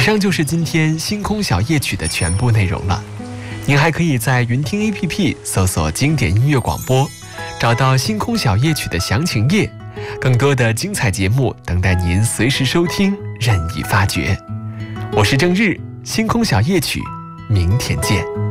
上就是今天星空小夜曲的全部内容了。您还可以在云听 APP 搜索经典音乐广播，找到星空小夜曲的详情页，更多的精彩节目等待您随时收听，任意发掘。我是郑日，星空小夜曲，明天见。